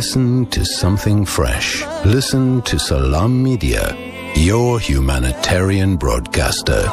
Listen to something fresh. Listen to Salam Media, your humanitarian broadcaster.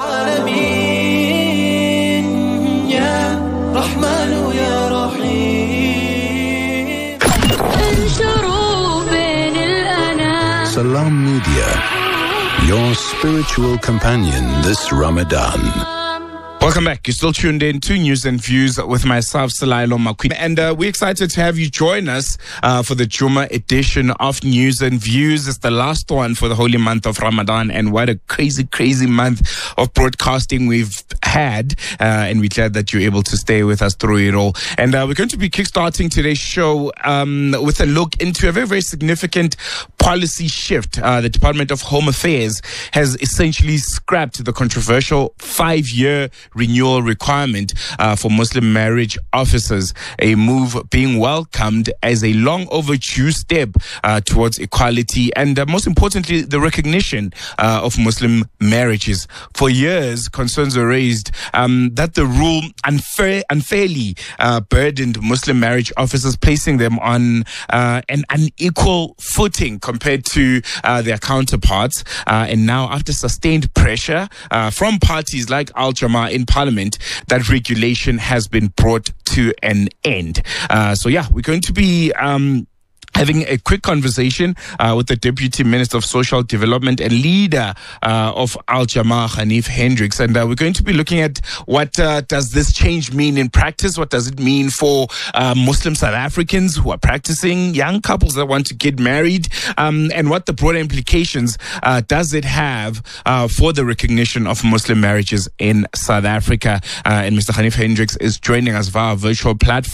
Salam Media, your spiritual companion this Ramadan. Welcome back. You're still tuned in to News and Views with myself, Salailo Makwi. And we're excited to have you join us for the Juma edition of News and Views. It's the last one for the holy month of Ramadan. And what a crazy, crazy month of broadcasting we've had. And we're glad that you're able to stay with us through it all. And we're going to be kickstarting today's show with a look into a very, very significant policy shift. The Department of Home Affairs has essentially scrapped the controversial 5-year renewal requirement for Muslim marriage officers, a move being welcomed as a long overdue step towards equality and most importantly, the recognition of Muslim marriages. For years, concerns were raised that the rule unfairly burdened Muslim marriage officers, placing them on an unequal footing compared to their counterparts. And now, after sustained pressure from parties like Al Jama in Parliament, that regulation has been brought to an end. So we're going to be having a quick conversation with the Deputy Minister of Social Development and leader of Al Jama, Hanif Hendricks. And we're going to be looking at what does this change mean in practice? What does it mean for Muslim South Africans who are practicing, young couples that want to get married, and what the broader implications does it have for the recognition of Muslim marriages in South Africa? And Mr. Hanif Hendricks is joining us via a virtual platform.